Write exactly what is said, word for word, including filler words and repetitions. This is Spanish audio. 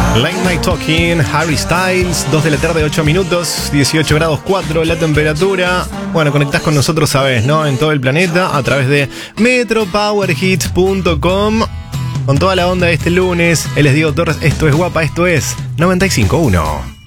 Late Night Talking, Harry Styles, dos de la tarde, ocho minutos, dieciocho grados cuatro la temperatura. Bueno, conectás con nosotros, sabes, ¿no? En todo el planeta a través de metro power hits punto com. Con toda la onda de este lunes, él es Diego Torres, esto es Guapa, esto es noventa y cinco punto uno.